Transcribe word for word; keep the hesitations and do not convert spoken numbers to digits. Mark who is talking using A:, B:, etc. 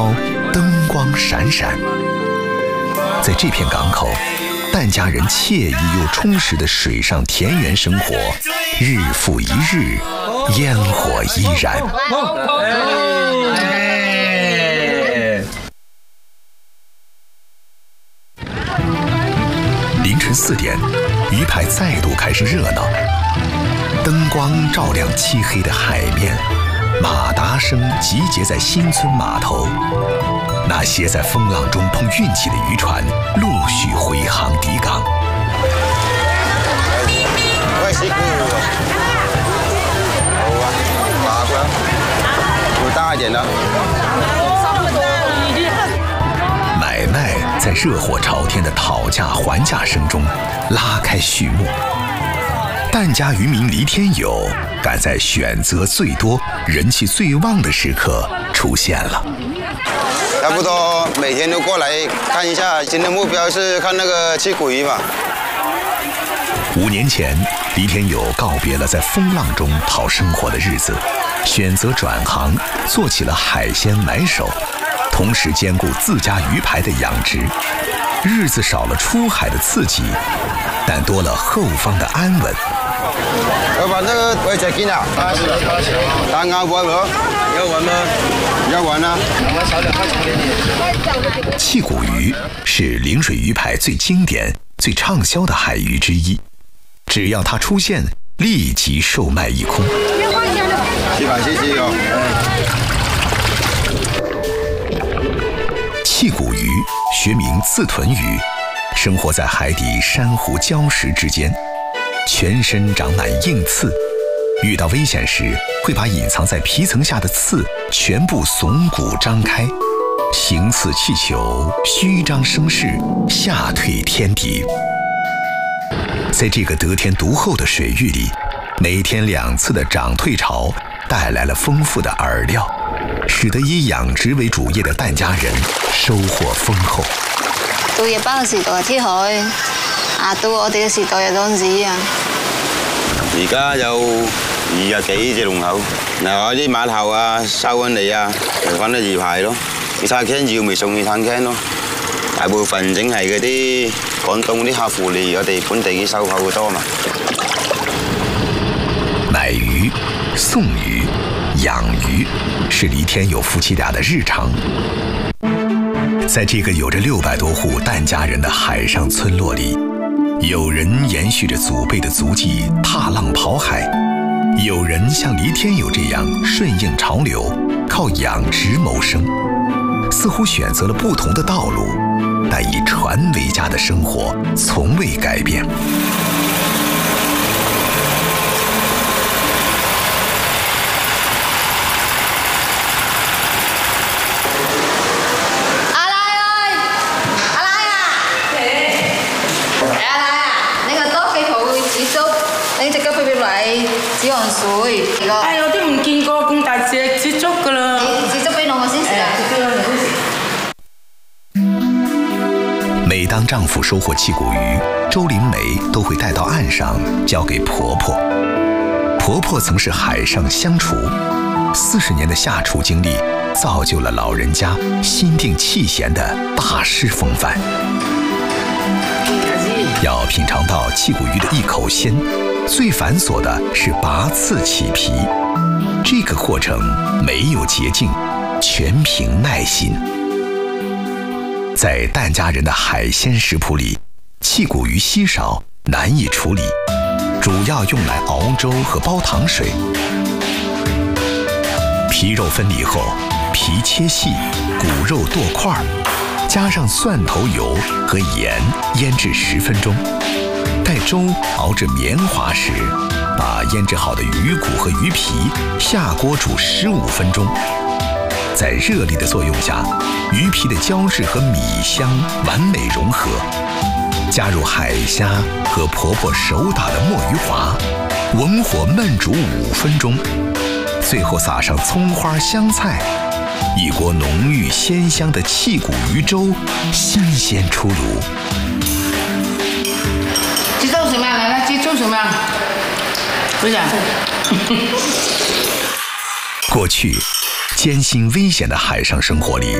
A: 涛，灯光闪闪。在这片港口，疍家人惬意又充实的水上田园生活，日复一日，烟火依然。凌晨四点，鱼排再度开始热闹，灯光照亮漆黑的海面，马达声集结在新村码头。那些在风浪中碰运气的渔船陆续回航抵港。
B: 喂，師傅，好啊，八個，會大一點的。
A: 买卖在热火朝天的讨价还价声中拉开序幕。疍家渔民黎天友赶在选择最多、人气最旺的时刻出现了。
B: 差不多每天都过来看一下，今天目标是看那个七股鱼吧。
A: 五年前，黎天友告别了在风浪中讨生活的日子，选择转行做起了海鲜买手，同时兼顾自家鱼排的养殖。日子少了出海的刺激，但多了后方的安稳。
B: 老闆，這個可以再見啊？打啱位冇？要玩嗎？要玩啊！
A: 契骨鱼是陵水鱼排最经典、最畅销的海鱼之一，只要它出现，立即售卖一空。
B: 七百七十哦。
A: 契骨鱼学名刺豚鱼，生活在海底珊瑚礁石之间，全身长满硬刺，遇到危险时会把隐藏在皮层下的刺全部耸骨张开，形似气球，虚张声势，吓退天敌。在这个得天独厚的水域里，每天两次的涨退潮带来了丰富的饵料，使得以養殖為主業嘅疍家人收穫豐厚。
C: 到日巴嘅時代天海，啊到我哋嘅時代又嗰陣時啊。
B: 而家有二十幾隻龍口，嗱啲碼頭啊、收緊嚟啊，就揾得魚排咯。其他 can 要咪送去攤 can 咯。大部分整係嗰啲廣東啲客戶嚟，我哋本地嘅收購多嘛。
A: 買魚、送魚、養魚是黎天友夫妻俩的日常。在这个有着六百多户疍家人的海上村落里，有人延续着祖辈的足迹踏浪跑海，有人像黎天友这样顺应潮流，靠养殖谋生。似乎选择了不同的道路，但以船为家的生活从未改变。
C: 紫陽水，
D: 哎，我都唔見過咁大隻紫竹噶啦。
C: 紫竹俾我先食啊！
A: 每當丈夫收穫契骨魚，周林梅都會帶到岸上交給婆婆。婆婆曾是海上香廚，四十年的下廚經歷，造就了老人家心定氣閒的大師風範。要品嘗到契骨魚的一口鮮，最繁瑣的是拔刺起皮，这个过程没有捷径，全凭耐心。在疍家人的海鲜食谱里，契骨鱼稀少，难以处理，主要用来熬粥和煲糖水。皮肉分离后，皮切细，骨肉剁块，加上蒜头油和盐腌制十分钟。待粥熬至绵滑时，把腌制好的鱼骨和鱼皮下锅煮十五分钟。在热力的作用下，鱼皮的胶质和米香完美融合。加入海虾和婆婆手打的墨鱼滑，文火焖煮五分钟，最后撒上葱花香菜，一锅浓郁鲜香的契骨鱼粥新鲜出炉。
D: 知道什么？来来，知道什么？不是。
A: 过去艰辛危险的海上生活里，